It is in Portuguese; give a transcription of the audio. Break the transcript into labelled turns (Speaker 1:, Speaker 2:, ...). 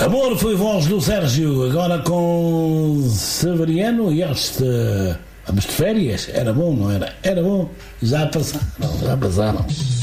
Speaker 1: Amor foi voz do Sérgio, agora com Severiano e este. Vamos de férias? Era bom, não era? Era bom. Já passaram.